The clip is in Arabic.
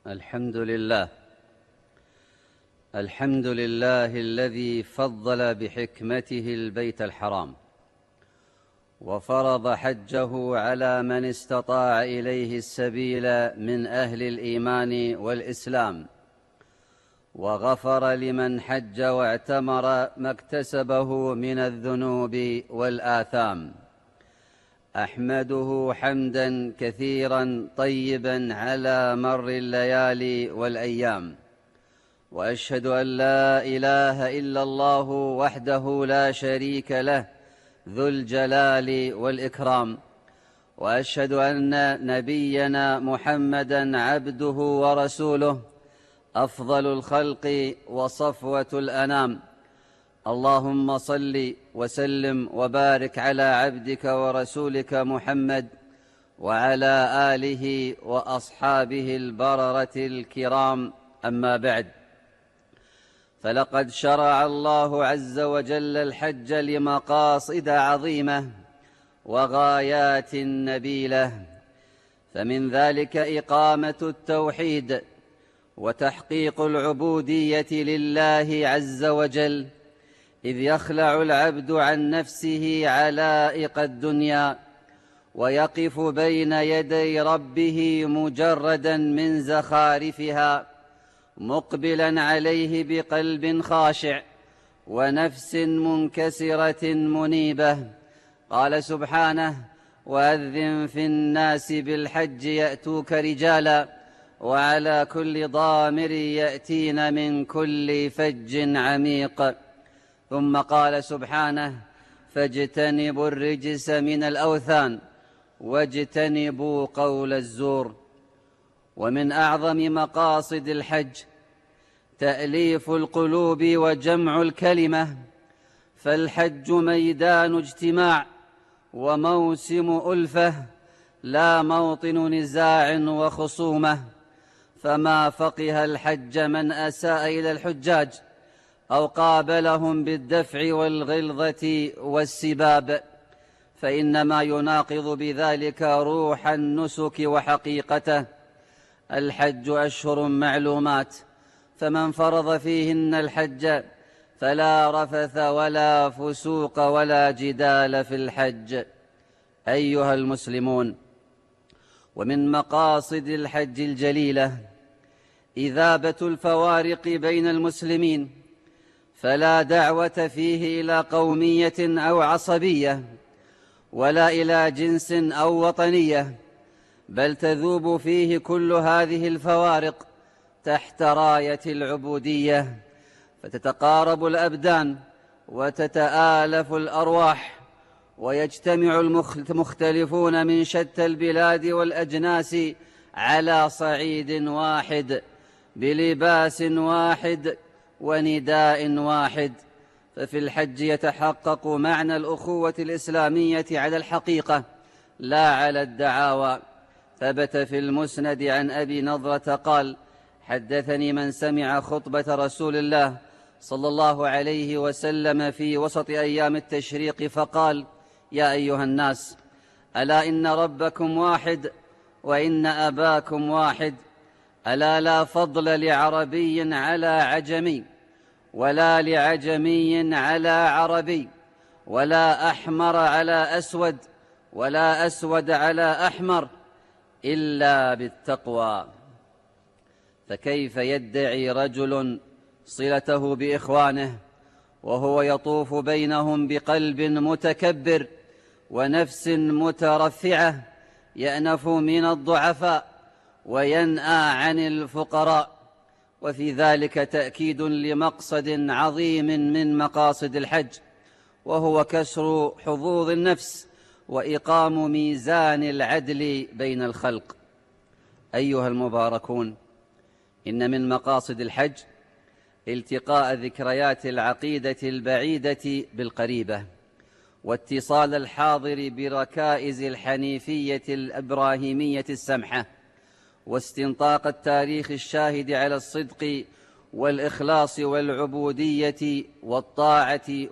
الحمد لله. الحمد لله الذي فضل بحكمته البيت الحرام وفرض حجه على من استطاع إليه السبيل من أهل الإيمان والإسلام، وغفر لمن حج واعتمر ما اكتسبه من الذنوب والآثام. أحمده حمداً كثيراً طيباً على مر الليالي والأيام، وأشهد أن لا إله إلا الله وحده لا شريك له ذو الجلال والإكرام، وأشهد أن نبينا محمداً عبده ورسوله أفضل الخلق وصفوة الأنام. اللهم صل وسلم وبارك على عبدك ورسولك محمد وعلى آله وأصحابه البررة الكرام، أما بعد، فلقد شرع الله عز وجل الحج لمقاصد عظيمة وغايات نبيلة، فمن ذلك إقامة التوحيد وتحقيق العبودية لله عز وجل، إذ يخلع العبد عن نفسه علائق الدنيا ويقف بين يدي ربه مجرداً من زخارفها، مقبلاً عليه بقلب خاشع ونفس منكسرة منيبة. قال سبحانه: وأذن في الناس بالحج يأتوك رجالاً وعلى كل ضامر يأتين من كل فج عميق. ثم قال سبحانه: فاجتنبوا الرجس من الأوثان واجتنبوا قول الزور. ومن أعظم مقاصد الحج تأليف القلوب وجمع الكلمة، فالحج ميدان اجتماع وموسم ألفة، لا موطن نزاع وخصومة، فما فقه الحج من أساء إلى الحجاج أو قابلهم بالدفع والغلظة والسباب، فإنما يناقض بذلك روح النسك وحقيقته. الحج أشهر معلومات، فمن فرض فيهن الحج فلا رفث ولا فسوق ولا جدال في الحج. أيها المسلمون، ومن مقاصد الحج الجليلة إذابة الفوارق بين المسلمين، فلا دعوة فيه إلى قومية أو عصبية ولا إلى جنس أو وطنية، بل تذوب فيه كل هذه الفوارق تحت راية العبودية، فتتقارب الأبدان وتتآلف الأرواح، ويجتمع المختلفون من شتى البلاد والأجناس على صعيد واحد بلباس واحد ونداء واحد. ففي الحج يتحقق معنى الأخوة الإسلامية على الحقيقة لا على الدعاوى. ثبت في المسند عن أبي نضرة قال: حدثني من سمع خطبة رسول الله صلى الله عليه وسلم في وسط أيام التشريق فقال: يا أيها الناس، ألا إن ربكم واحد وإن أباكم واحد، ألا لا فضل لعربي على عجمي، ولا لعجمي على عربي، ولا أحمر على أسود، ولا أسود على أحمر، إلا بالتقوى. فكيف يدعي رجل صلته بإخوانه وهو يطوف بينهم بقلب متكبر ونفس مترفعة، يأنف من الضعفاء وينأى عن الفقراء؟ وفي ذلك تأكيد لمقصد عظيم من مقاصد الحج، وهو كسر حظوظ النفس وإقام ميزان العدل بين الخلق. أيها المباركون، إن من مقاصد الحج التقاء ذكريات العقيدة البعيدة بالقريبة، واتصال الحاضر بركائز الحنيفية الإبراهيمية السمحة، واستنطاق التاريخ الشاهد على الصدق والإخلاص والعبودية والطاعة